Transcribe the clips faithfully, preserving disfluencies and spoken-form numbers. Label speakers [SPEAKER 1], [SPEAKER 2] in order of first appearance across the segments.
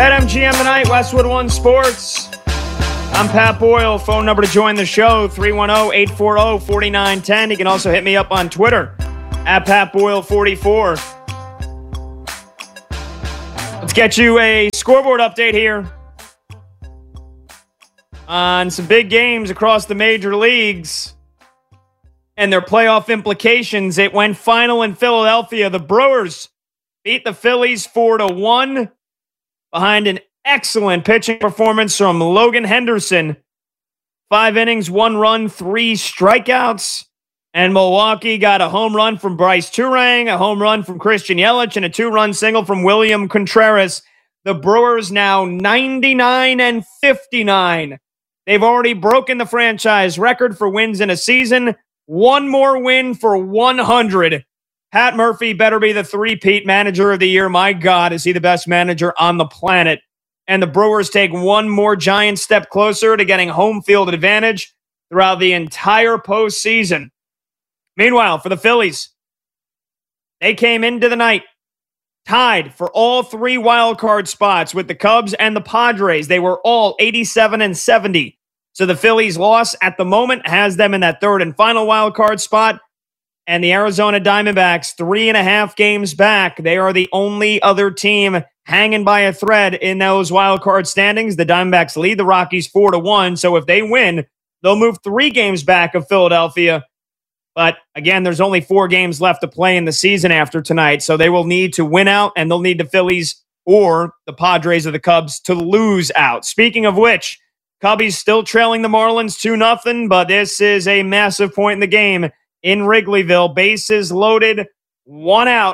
[SPEAKER 1] M G M tonight, Westwood One Sports. I'm Pat Boyle. Phone number to join the show, three one zero, eight four zero, four nine one zero. You can also hit me up on Twitter, at Pat Boyle forty-four. Let's get you a scoreboard update here on some big games across the major leagues and their playoff implications. It went final in Philadelphia. The Brewers beat the Phillies four to one behind an excellent pitching performance from Logan Henderson. Five innings, one run, three strikeouts. And Milwaukee got a home run from Bryce Turang, a home run from Christian Yelich, and a two-run single from William Contreras. The Brewers now ninety-nine and fifty-nine. They've already broken the franchise record for wins in a season. One more win for one hundred. Pat Murphy better be the three-peat manager of the year. My God, is he the best manager on the planet? And the Brewers take one more giant step closer to getting home field advantage throughout the entire postseason. Meanwhile, for the Phillies, they came into the night tied for all three wild card spots with the Cubs and the Padres. They were all eighty-seven and seventy. So the Phillies' loss at the moment has them in that third and final wild card spot. And the Arizona Diamondbacks, three and a half games back. They are the only other team hanging by a thread in those wild card standings. The Diamondbacks lead the Rockies four to one. So if they win, they'll move three games back of Philadelphia. But again, there's only four games left to play in the season after tonight. So they will need to win out, and they'll need the Phillies or the Padres or the Cubs to lose out. Speaking of which, Cubbies still trailing the Marlins two nothing, but this is a massive point in the game in Wrigleyville. Bases loaded, one out.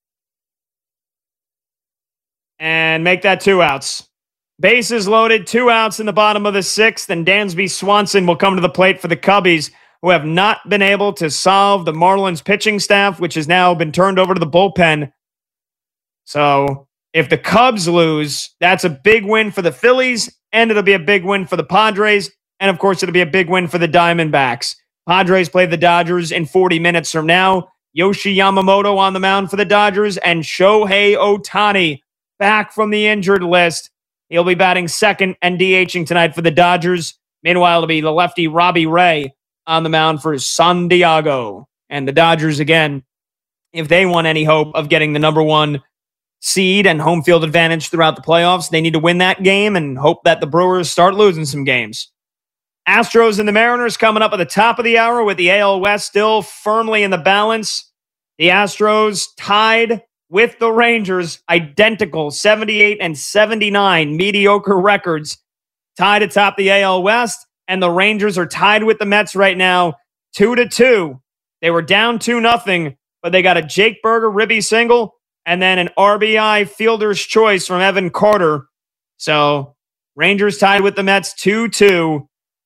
[SPEAKER 1] And make that two outs. Bases loaded, two outs in the bottom of the sixth, and Dansby Swanson will come to the plate for the Cubbies, who have not been able to solve the Marlins pitching staff, which has now been turned over to the bullpen. So if the Cubs lose, that's a big win for the Phillies, and it'll be a big win for the Padres, and of course it'll be a big win for the Diamondbacks. Padres play the Dodgers in forty minutes from now. Yoshi Yamamoto on the mound for the Dodgers, and Shohei Ohtani back from the injured list. He'll be batting second and DHing tonight for the Dodgers. Meanwhile, it'll be the lefty Robbie Ray on the mound for San Diego. And the Dodgers, again, if they want any hope of getting the number one seed and home field advantage throughout the playoffs, they need to win that game and hope that the Brewers start losing some games. Astros and the Mariners coming up at the top of the hour with the A L West still firmly in the balance. The Astros tied with the Rangers, identical seventy-eight and seventy-nine mediocre records, tied atop the A L West. And the Rangers are tied with the Mets right now, two to two. They were down two nothing, but they got a Jake Burger ribby single and then an R B I fielder's choice from Evan Carter. So Rangers tied with the Mets two two.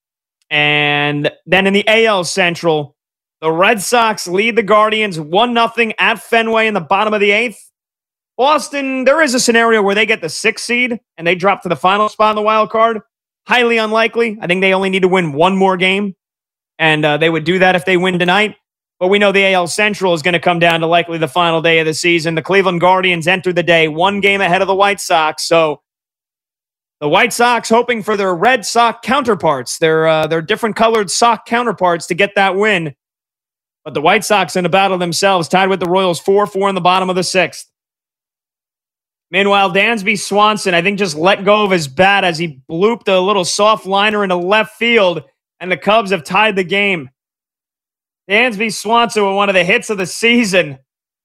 [SPEAKER 1] And then in the A L Central, the Red Sox lead the Guardians one nothing at Fenway in the bottom of the eighth. Boston, there is a scenario where they get the sixth seed and they drop to the final spot in the wild card. Highly unlikely. I think they only need to win one more game, and uh, they would do that if they win tonight. But we know the A L Central is going to come down to likely the final day of the season. The Cleveland Guardians entered the day one game ahead of the White Sox. So the White Sox hoping for their Red Sox counterparts, their, uh, their different colored sock counterparts to get that win. But the White Sox in a battle themselves, tied with the Royals four four in the bottom of the sixth. Meanwhile, Dansby Swanson, I think, just let go of his bat as he blooped a little soft liner into left field, and the Cubs have tied the game. Dansby Swanson with one of the hits of the season.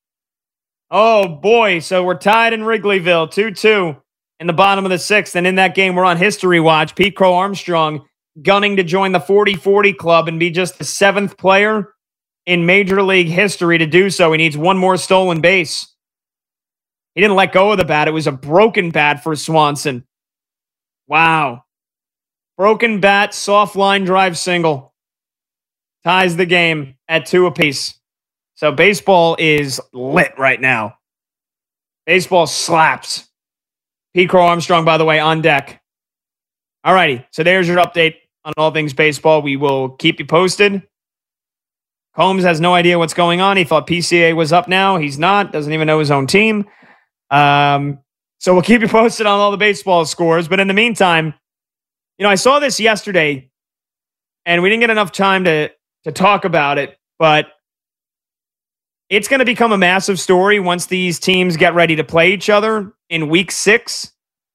[SPEAKER 1] Oh, boy. So we're tied in Wrigleyville, two two in the bottom of the sixth. And in that game, we're on history watch. Pete Crow Armstrong gunning to join the forty forty club and be just the seventh player in Major League history to do so. He needs one more stolen base. He didn't let go of the bat. It was a broken bat for Swanson. Wow. Broken bat, soft line drive single. Ties the game at two apiece. So baseball is lit right now. Baseball slaps. Pete Crow Armstrong, by the way, on deck. All righty. So there's your update on all things baseball. We will keep you posted. Combs has no idea what's going on. He thought P C A was up now. He's not. Doesn't even know his own team. Um, So we'll keep you posted on all the baseball scores. But in the meantime, you know, I saw this yesterday and we didn't get enough time to, to talk about it, but it's going to become a massive story once these teams get ready to play each other in week six.